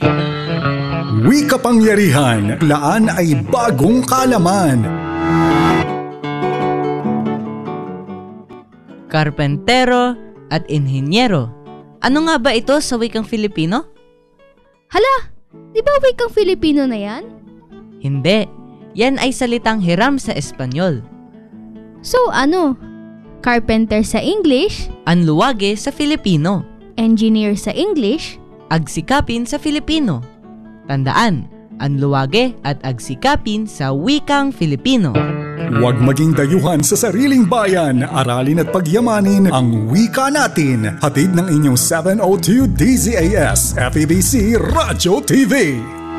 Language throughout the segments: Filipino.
Wika Pangyarihan, laan ay bagong kaalaman. Karpentero at inhinyero. Ano nga ba ito sa wikang Filipino? Hala, di ba wikang Filipino na yan? Hindi, yan ay salitang hiram sa Espanyol. So ano? Carpenter sa English? Anluwage sa Filipino. Engineer sa English? Agsikapin sa Filipino. Tandaan, anluwage at agsikapin sa wikang Filipino. Huwag maging dayuhan sa sariling bayan, aralin at pagyamanin ang wika natin. Hatid ng inyong 702 DZAS, FEBC Radyo TV.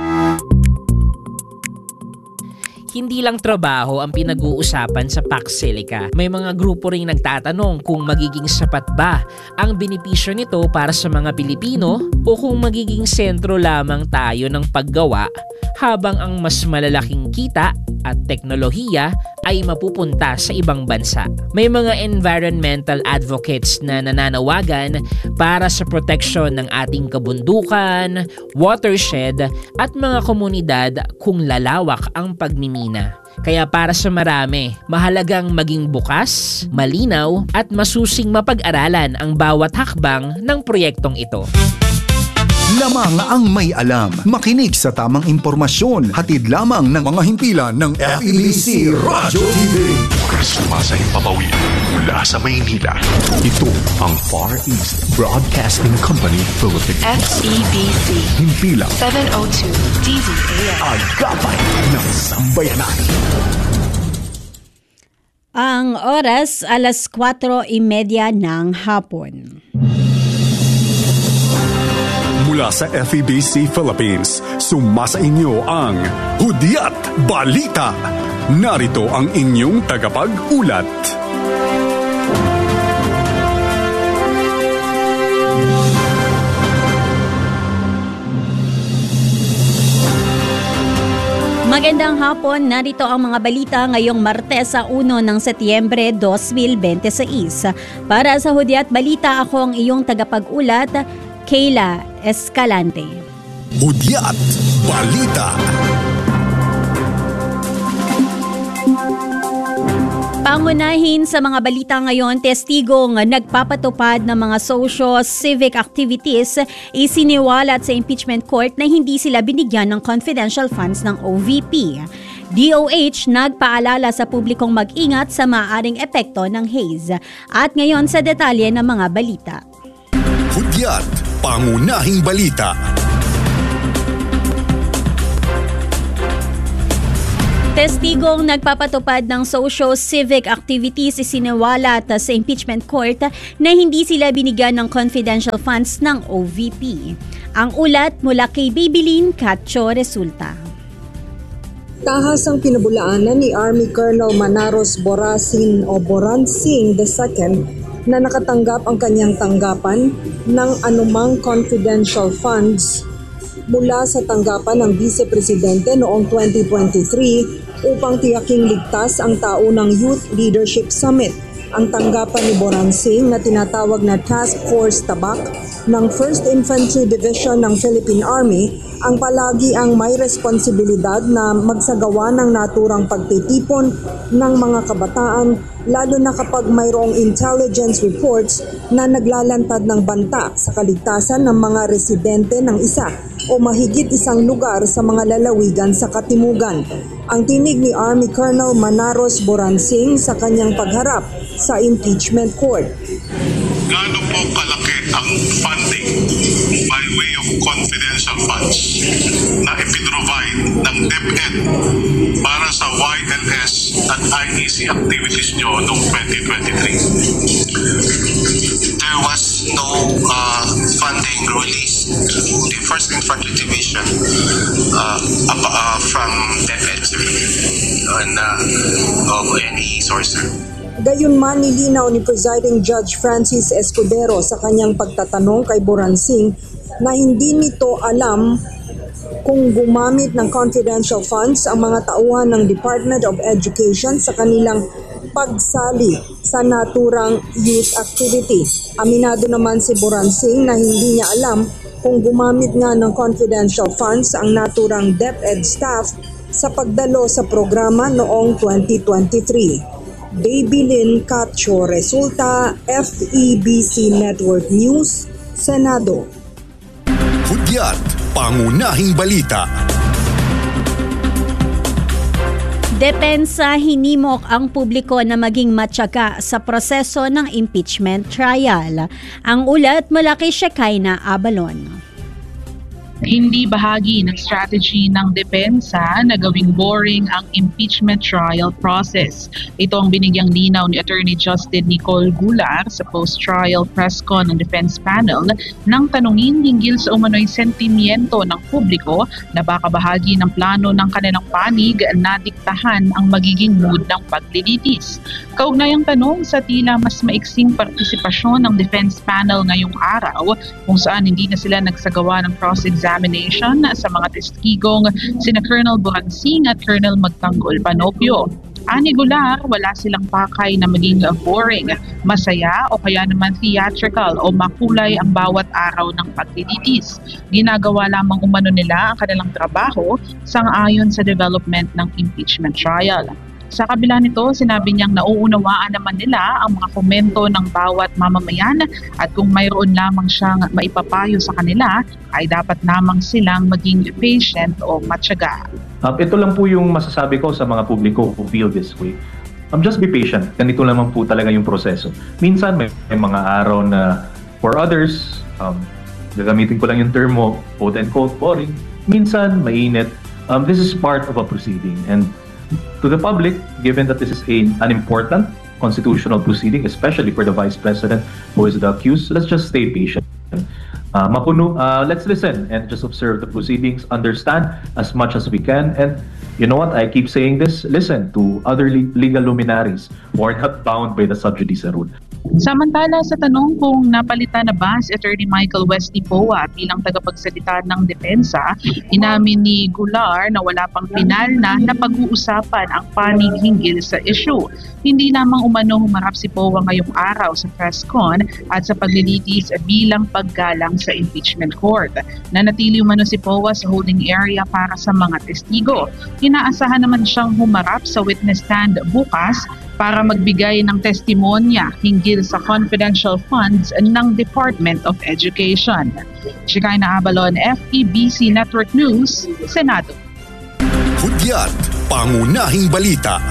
Hindi lang trabaho ang pinag-uusapan sa Pax Silica. May mga grupo ring nagtatanong kung magiging sapat ba ang benepisyo nito para sa mga Pilipino o kung magiging sentro lamang tayo ng paggawa habang ang mas malalaking kita at teknolohiya ay mapupunta sa ibang bansa. May mga environmental advocates na nananawagan para sa proteksyon ng ating kabundukan, watershed at mga komunidad kung lalawak ang pagmimina. Kaya para sa marami, mahalagang maging bukas, malinaw at masusing mapag-aralan ang bawat hakbang ng proyektong ito. Lamang ang may alam. Makinig sa tamang impormasyon. Hatid lamang ng mga himpilan ng FEBC Radyo TV. Sumasayang papawid mula sa Maynila. Ito ang Far East Broadcasting Company Philippines. FEBC Himpilang 702 DZAS. Agapay ng Sambayanan. Ang oras, 4:30 ng hapon. Mula sa FEBC Philippines, sumasa inyo ang Hudyat Balita. Narito ang inyong tagapag-ulat. Magandang hapon, narito ang mga balita ngayong Martes sa 1 ng Setyembre 2026. Para sa Hudyat Balita, ako ang iyong tagapag-ulat, Kayla Escalante. Hudyat Balita. Pangunahin sa mga balita ngayon, testigong nagpapatupad ng mga socio-civic activities isiniwalat sa impeachment court na hindi sila binigyan ng confidential funds ng OVP. DOH nagpaalala sa publikong mag-ingat sa maaaring epekto ng haze. At ngayon sa detalye ng mga balita. Hudyat Pangunahing Balita. Testigong nagpapatupad ng socio-civic activities isiniwalat sa impeachment court na hindi sila binigyan ng confidential funds ng OVP. Ang ulat mula kay Babylin Cacho Resulta. Tahasang pinabulaanan ni Army Colonel Manaros Borasin o Boransing II na nakatanggap ang kanyang tanggapan ng anumang confidential funds mula sa tanggapan ng Vice Presidente noong 2023 upang tiyaking ligtas ang taunang Youth Leadership Summit. Ang tanggapan ni Boransing na tinatawag na Task Force Tabak ng 1st Infantry Division ng Philippine Army ang palagi ang may responsibilidad na magsagawa ng naturang pagtitipon ng mga kabataan lalo na kapag mayroong intelligence reports na naglalantad ng banta sa kaligtasan ng mga residente ng isa o mahigit isang lugar sa mga lalawigan sa Katimugan. Ang tinig ni Army Colonel Manaros Boransing sa kanyang pagharap sa impeachment court. Gaano po kalaki ang funding by way of confidential funds na ipinrovide ng DepEd para sa YLS at IEC activities nyo noong 2023? There was no funding released to the 1st Infantry Division from DepEd of any source. Gayunman nilinaw ni Presiding Judge Francis Escudero sa kanyang pagtatanong kay Boransing na hindi nito alam kung gumamit ng confidential funds ang mga tauhan ng Department of Education sa kanilang pagsali sa naturang youth activity. Aminado naman si Boransing na hindi niya alam kung gumamit nga ng confidential funds ang naturang DepEd staff sa pagdalo sa programa noong 2023. Baby Lynn Cacho Resulta, FEBC Network News, Senado. Hudyat, pangunahing balita. Depensa hinimok ang publiko na maging matyaga sa proseso ng impeachment trial. Ang ulat mula kay Shekinah Abalon. Hindi bahagi ng strategy ng depensa na gawing boring ang impeachment trial process. Ito ang binigyang linaw ni Attorney Justin Nicole Gular sa post-trial press con ng defense panel nang tanungin hinggil sa umano'y sentimiento ng publiko na baka bahagi ng plano ng kanilang panig na diktahan ang magiging mood ng paglilitis. Kaugnay ang tanong sa tila mas maiksing partisipasyon ng defense panel ngayong araw kung saan hindi na sila nagsagawa ng cross-examination sa mga testigong sina Colonel Boransing at Colonel Magtanggol Panopio. Ani Gular, wala silang pakay na maging boring, masaya o kaya naman theatrical o makulay ang bawat araw ng paglilitis. Ginagawa lamang umano nila ang kanilang trabaho sang-ayon sa development ng impeachment trial. Sa kabila nito, sinabi niyang nauunawaan naman nila ang mga komento ng bawat mamamayan at kung mayroon lamang siyang maipapayo sa kanila, ay dapat lamang silang maging patient o matyaga. Ito lang po yung masasabi ko sa mga publiko who feel this way. Just be patient. Ganito naman po talaga yung proseso. Minsan may mga araw na for others, gagamitin ko lang yung term mo, quote-unquote boring. Minsan mainit. This is part of a proceeding, and to the public, given that this is an important constitutional proceeding, especially for the Vice President who is the accused, let's just stay patient. Let's listen and just observe the proceedings, understand as much as we can, and you know what, I keep saying this, listen to other legal luminaries who are not bound by the sub judice rule. Samantala sa tanong kung napalitan na ba si Attorney Michael Westipoa bilang tagapagsalita ng depensa, inamin ni Gular na wala pang final na napag-uusapan ang panig hinggil sa issue. Hindi lamang umano humarap si Poa ngayong araw sa press con at sa paglilitis bilang paggalang sa impeachment court. Nanatili umano si Poa sa holding area para sa mga testigo. Inaasahan naman siyang humarap sa witness stand bukas para magbigay ng testimonya hinggil sa confidential funds ng Department of Education. Shekinah Abalon, FEBC Network News, Senado. Hudyat, pangunahing balita.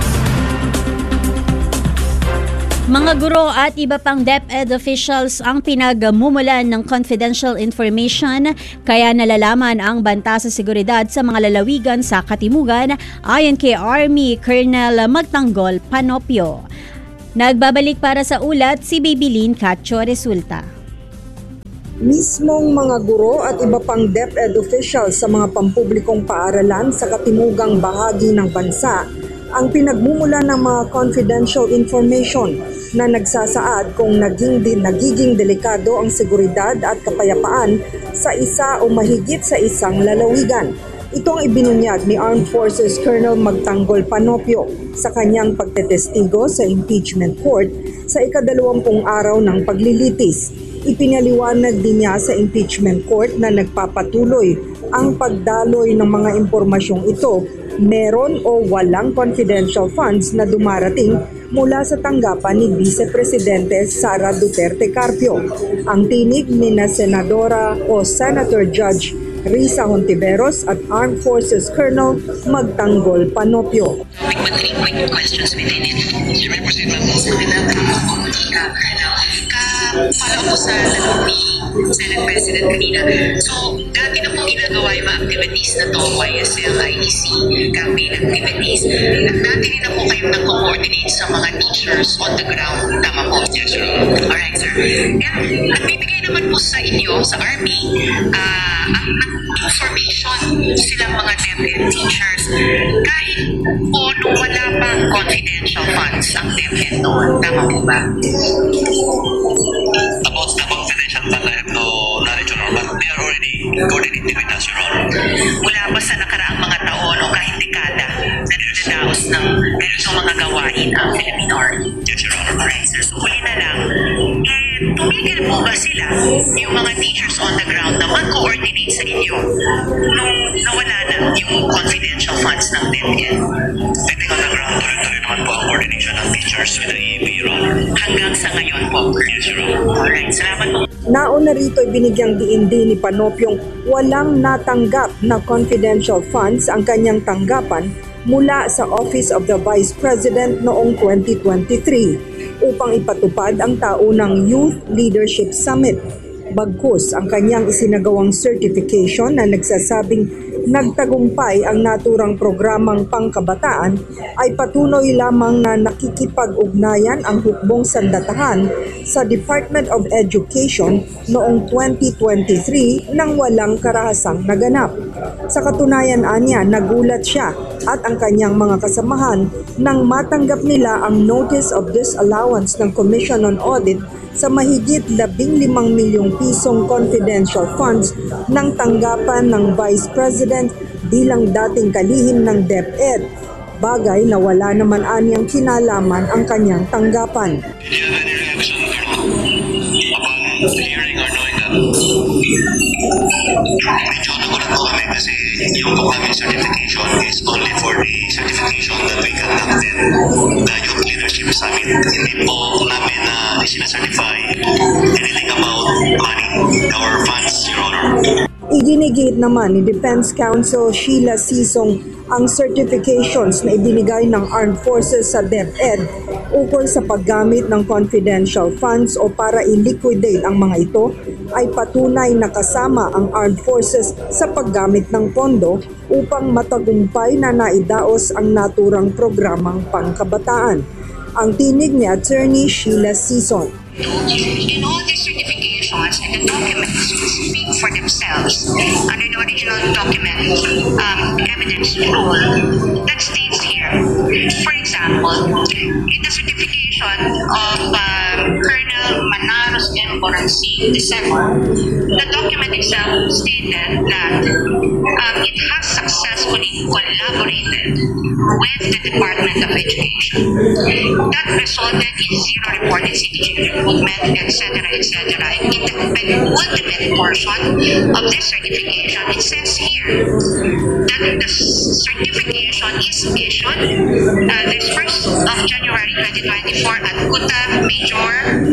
Mga guro at iba pang DepEd officials ang pinagmumulan ng confidential information kaya nalalaman ang banta sa seguridad sa mga lalawigan sa Katimugan ayon kay Army Colonel Magtanggol Panopio. Nagbabalik para sa ulat si Baby Lynn Cacho Resulta. Mismong mga guro at iba pang DepEd officials sa mga pampublikong paaralan sa katimugang bahagi ng bansa ang pinagmumula ng mga confidential information na nagsasaad kung nagiging delikado ang seguridad at kapayapaan sa isa o mahigit sa isang lalawigan. Ito ang ibinunyag ni Armed Forces Colonel Magtanggol Panopio sa kanyang pagtetestigo sa impeachment court sa ika-20 araw ng paglilitis. Ipinaliwanag din niya sa impeachment court na nagpapatuloy ang pagdaloy ng mga impormasyong ito, meron o walang confidential funds na dumarating mula sa tanggapan ni Vice Presidente Sara Duterte Carpio. Ang tinig ni na Senadora o Senator Judge Risa Hontiveros at Armed Forces Colonel Magtanggol Panopio. Quick questions within it. You may proceed, ma'am. Follow ko sa tanong ni Senate President kanina. So, dati na pong ginagawa yung mga activities na to, YSL, IEC, campaign activities. Dati rin na po kayong nag-coordinate sa mga teachers on the ground. Tama po? Yes, sir. Alright, sir. Kaya, nagbibigay naman po sa inyo, sa Army, ang information silang mga DepEd teachers. Kahit po nung wala pang confidential funds ang DepEd noon. Tama po ba? About the confidential fund, I have no knowledge on, but they are already coordinating with us, Your Honor. Wala ba sa nakaraang mga taon o kahit dekada na dinadaos ng ganitong mga gawain ang Philippine Army? Yes, Your Honor. Alright, sir. So, huli na lang. Tumigil po ba sila, yung mga teachers on the ground na mag-coordinate sa inyo nung nawala na yung confidential funds ng DepEd? I think on the ground, tuloy-tuloy naman po ang coordination ng teachers with the EAP, Your Honor. Hanggang sa ngayon po? Yes, Your Honor. Alright, salamat po. Nauna rito ay binigyang diin din ni Panopyong walang natanggap na confidential funds ang kanyang tanggapan mula sa Office of the Vice President noong 2023 upang ipatupad ang taunang Youth Leadership Summit. Bagkus ang kanyang isinagawang certification na nagsasabing nagtagumpay ang naturang programang pangkabataan ay patuloy lamang na nakikipag-ugnayan ang hukbong sandatahan sa Department of Education noong 2023 nang walang karahasang naganap. Sa katunayan anya, nagulat siya at ang kanyang mga kasamahan nang matanggap nila ang Notice of Disallowance ng Commission on Audit sa mahigit 15 milyong pisong confidential funds ng tanggapan ng Vice President bilang dating kalihim ng DepEd, bagay na wala naman anyang kinalaman ang kanyang tanggapan. Did you have any reaction, Colonel, upon hearing or knowing that? Medyo nagulat po kami kasi yung po namin certification is only for the certification that we conducted, the Youth Leadership Summit. Hindi po namin sinacertify anything about money, our funds, Your Honor. Iginigit naman ni Defense Counsel Sheila Sisong ang certifications na ibinigay ng Armed Forces sa DepEd ukol sa paggamit ng confidential funds o para i-liquidate ang mga ito ay patunay na kasama ang Armed Forces sa paggamit ng pondo upang matagumpay na naidaos ang naturang programang pangkabataan. Ang tinig ni Attorney Sheila Sison. In all these certifications and the documents speak for themselves under the original document evidence rule that states here. For example, in the certification of Colonel Manaros M. Boransing II, the document itself stated that it has successfully collaborated with the Department of Education. That resulted in zero reported CTG recruitment, etc., etc. And in the penultimate portion of this certification, it says here that the certification is issued this 1st of January 2024 at Kuta Major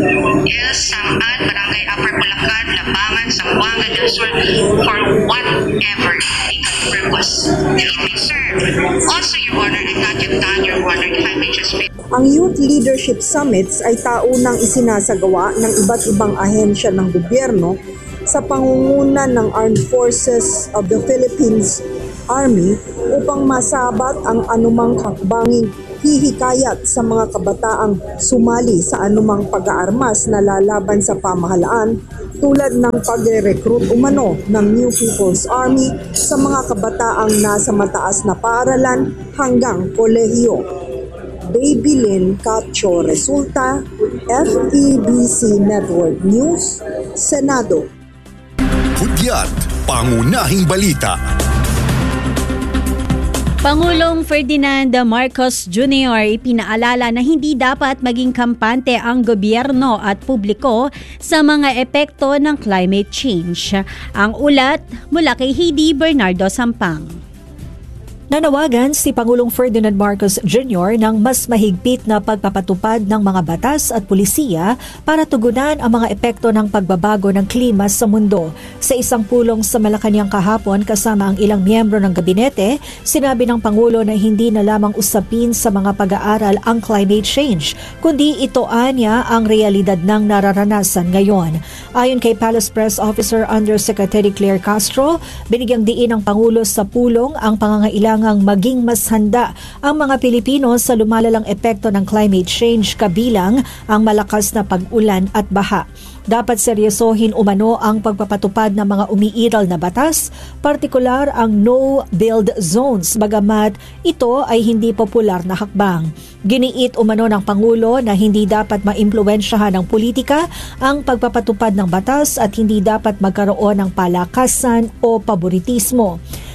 Il Saman, Barangay Upper Bulacan, Labangan, Zamboanga del Sur for whatever legal purpose it may serve. Also, Your Honor, I'm not yet done, Your Honor, if I may just Ang Youth Leadership Summits ay taunang isinasagawa ng iba't ibang ahensya ng gobyerno sa pangunguna ng Armed Forces of the Philippines Army upang masabat ang anumang hakbanging hihikayat sa mga kabataang sumali sa anumang pag-aarmas na lalaban sa pamahalaan tulad ng pagre-recruit umano ng New People's Army sa mga kabataang nasa mataas na paaralan hanggang kolehiyo. Baby Lynn Cacho Resulta, FEBC Network News, Senado. Hudyat, pangunahing balita. Pangulong Ferdinand Marcos Jr. ipinaalala na hindi dapat maging kampante ang gobyerno at publiko sa mga epekto ng climate change. Ang ulat mula kay Heidi Bernardo Sampang. Nanawagan si Pangulong Ferdinand Marcos Jr. ng mas mahigpit na pagpapatupad ng mga batas at pulisiya para tugunan ang mga epekto ng pagbabago ng klima sa mundo. Sa isang pulong sa Malacanang kahapon kasama ang ilang miyembro ng gabinete, sinabi ng Pangulo na hindi na lamang usapin sa mga pag-aaral ang climate change, kundi ito anya ang realidad ng nararanasan ngayon. Ayon kay Palace Press Officer Undersecretary Claire Castro, binigyang diin ng Pangulo sa pulong ang pangangailangan ang maging mas handa ang mga Pilipino sa lumalalang epekto ng climate change kabilang ang malakas na pag-ulan at baha. Dapat seryosohin umano ang pagpapatupad ng mga umiiral na batas, partikular ang no-build zones, bagamat ito ay hindi popular na hakbang. Giniit umano ng Pangulo na hindi dapat maimpluwensyahan ng politika ang pagpapatupad ng batas at hindi dapat magkaroon ng palakasan o paboritismo.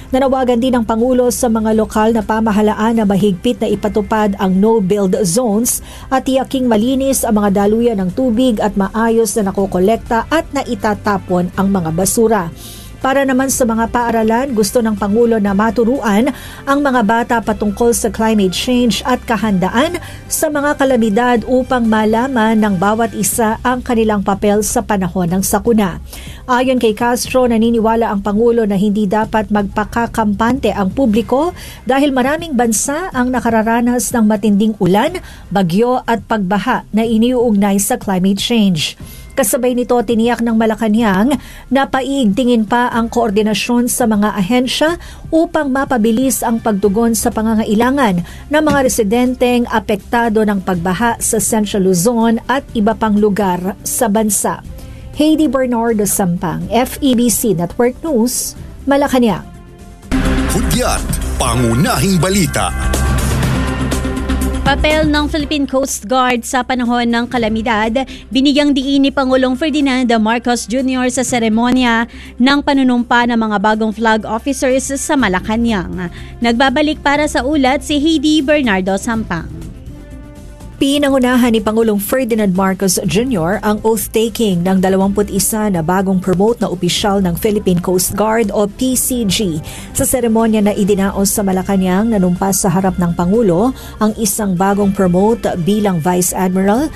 Nanawagan din ng Pangulo sa mga lokal na pamahalaan na mahigpit na ipatupad ang no-build zones at tiyaking malinis ang mga daluyan ng tubig at maayos na nakokolekta at naitatapon ang mga basura. Para naman sa mga paaralan, gusto ng Pangulo na maturuan ang mga bata patungkol sa climate change at kahandaan sa mga kalamidad upang malaman ng bawat isa ang kanilang papel sa panahon ng sakuna. Ayon kay Castro, naniniwala ang Pangulo na hindi dapat magpakakampante ang publiko dahil maraming bansa ang nakararanas ng matinding ulan, bagyo at pagbaha na iniuugnay sa climate change. Kasabay nito, tiniyak ng Malacanang na paigtingin pa ang koordinasyon sa mga ahensya upang mapabilis ang pagtugon sa pangangailangan ng mga residenteng apektado ng pagbaha sa Central Luzon at iba pang lugar sa bansa. Heidi Bernardo Sampang, FEBC Network News, Malacanang. Hudyat, pangunahing balita. Papel ng Philippine Coast Guard sa panahon ng kalamidad, binigyang diin ni Pangulong Ferdinand Marcos Jr. sa seremonya ng panunumpa ng mga bagong flag officers sa Malacanang. Nagbabalik para sa ulat si Heidi Bernardo Sampang. Pinangunahan ni Pangulong Ferdinand Marcos Jr. ang oath-taking ng 21 na bagong promote na opisyal ng Philippine Coast Guard o PCG. Sa seremonya na idinaos sa Malacanang, nanumpas sa harap ng Pangulo ang isang bagong promote bilang Vice Admiral,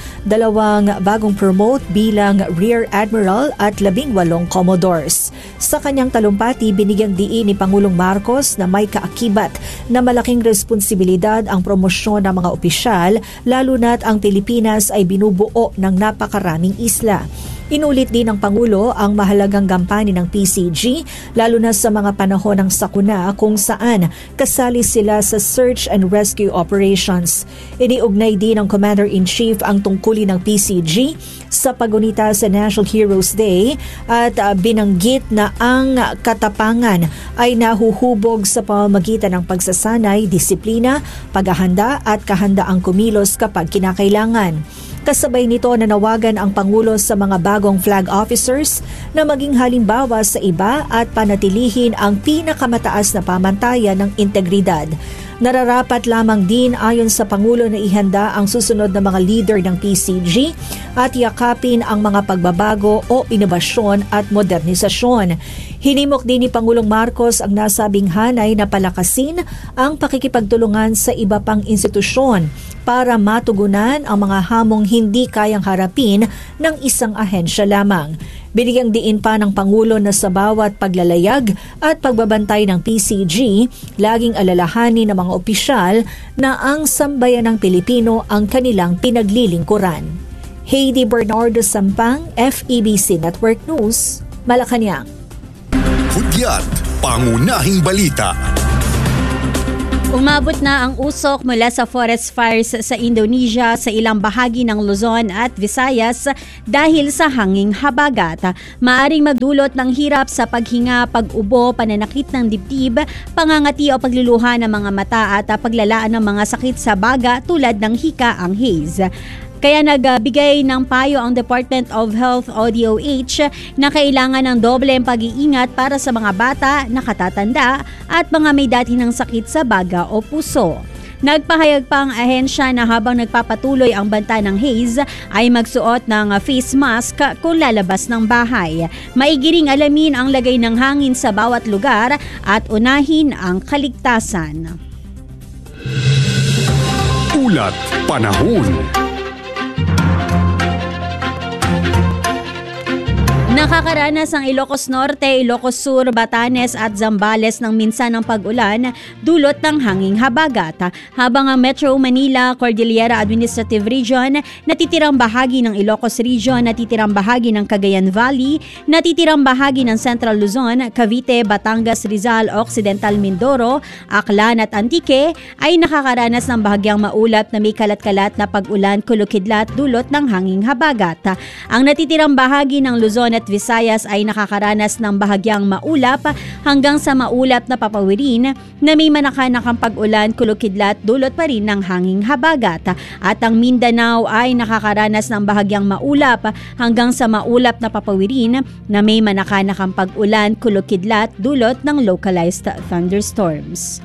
2 bagong promote bilang Rear Admiral at 18 Commodores. Sa kanyang talumpati, binigyang diin ni Pangulong Marcos na may kaakibat na malaking responsibilidad ang promosyon ng mga opisyal, lalo na't ang Pilipinas ay binubuo ng napakaraming isla. Inulit din ng Pangulo ang mahalagang gampanin ng PCG lalo na sa mga panahon ng sakuna kung saan kasali sila sa search and rescue operations. Iniugnay din ng Commander-in-Chief ang tungkulin ng PCG sa pagunita sa National Heroes Day at binanggit na ang katapangan ay nahuhubog sa pamamagitan ng pagsasanay, disiplina, paghahanda at kahandaang kumilos kapag kinakailangan. Kasabay nito, nanawagan ang Pangulo sa mga bagong flag officers na maging halimbawa sa iba at panatilihin ang pinakamataas na pamantayan ng integridad. Nararapat lamang din ayon sa Pangulo na ihanda ang susunod na mga leader ng PCG at yakapin ang mga pagbabago o inobasyon at modernisasyon. Hinimok din ni Pangulong Marcos ang nasabing hanay na palakasin ang pakikipagtulungan sa iba pang institusyon para matugunan ang mga hamong hindi kayang harapin ng isang ahensya lamang. Binigyang diin pa ng Pangulo na sa bawat paglalayag at pagbabantay ng PCG, laging alalahanin ng mga opisyal na ang sambayanang Pilipino ang kanilang pinaglilingkuran. Heidi Bernardo Sampang, FEBC Network News, Malacanang. Hudyat, pangunahing balita. Umabot na ang usok mula sa forest fires sa Indonesia sa ilang bahagi ng Luzon at Visayas dahil sa hanging habagat. Maaring magdulot ng hirap sa paghinga, pag-ubo, pananakit ng dibdib, pangangati o pagluluha ng mga mata at paglalaan ng mga sakit sa baga tulad ng hika ang haze. Kaya nagbigay ng payo ang Department of Health o DOH na kailangan ng dobleng pag-iingat para sa mga bata, nakatatanda at mga may dati ng sakit sa baga o puso. Nagpahayag pa ang ahensya na habang nagpapatuloy ang banta ng haze ay magsuot ng face mask kung lalabas ng bahay. Maigiring alamin ang lagay ng hangin sa bawat lugar at unahin ang kaligtasan. Ulat Panahon. Nakakaranas ang Ilocos Norte, Ilocos Sur, Batanes at Zambales ng minsan ng pag-ulan dulot ng hanging habagat. Habang ang Metro Manila, Cordillera Administrative Region, natitirang bahagi ng Ilocos Region, natitirang bahagi ng Cagayan Valley, natitirang bahagi ng Central Luzon, Cavite, Batangas, Rizal, Occidental Mindoro, Aklan at Antique ay nakakaranas ng bahagyang maulap na may kalat-kalat na pag-ulan, kulukidlat dulot ng hanging habagat. Ang natitirang bahagi ng Luzon at at Visayas ay nakakaranas ng bahagyang maulap hanggang sa maulap na papawirin na may manakanakang pag-ulan, kulog-kidlat, dulot pa rin ng hanging habagat. At ang Mindanao ay nakakaranas ng bahagyang maulap hanggang sa maulap na papawirin na may manakanakang pag-ulan, kulog-kidlat, dulot ng localized thunderstorms.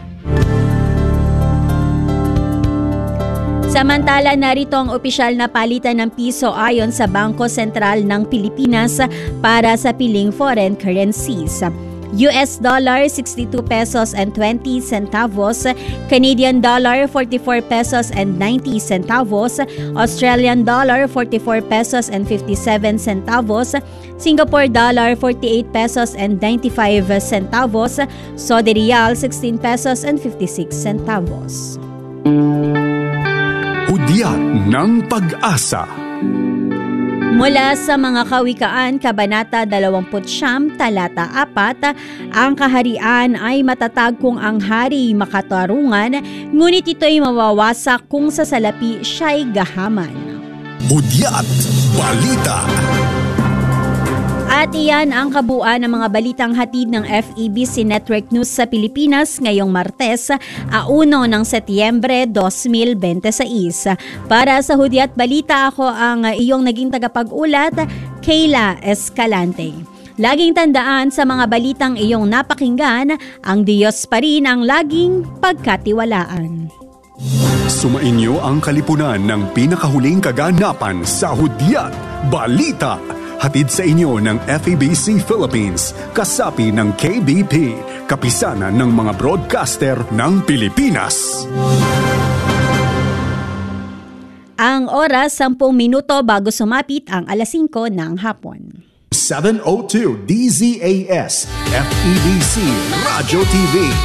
Samantala, narito ang opisyal na palitan ng piso ayon sa Bangko Sentral ng Pilipinas para sa piling foreign currencies. US dollar 62 pesos and 20 centavos, Canadian dollar 44 pesos and 90 centavos, Australian dollar 44 pesos and 57 centavos, Singapore dollar 48 pesos and 95 centavos, Saudi Riyal 16 pesos and 56 centavos. Hudyat ng Pag-asa. Mula sa mga kawikaan, Kabanata 29, Talata 4, ang kaharian ay matatag kung ang hari makatarungan, ngunit ito'y mawawasak kung sa salapi siya'y gahaman. Hudyat Balita. At iyan ang kabuuan ng mga balitang hatid ng FEBC Network News sa Pilipinas ngayong Martes, 1 ng Setyembre 2026. Para sa Hudyat Balita, ako ang iyong naging tagapag-ulat, Kayla Escalante. Laging tandaan sa mga balitang iyong napakinggan, ang Diyos pa rin ang laging pagkatiwalaan. Sumainyo ang kalipunan ng pinakahuling kaganapan sa Hudyat Balita. Hatid sa inyo ng FEBC Philippines, kasapi ng KBP, kapisanan ng mga broadcaster ng Pilipinas. Ang oras, 10 minuto bago sumapit ang alas 5 ng hapon. 702 DZAS, FEBC Radio TV.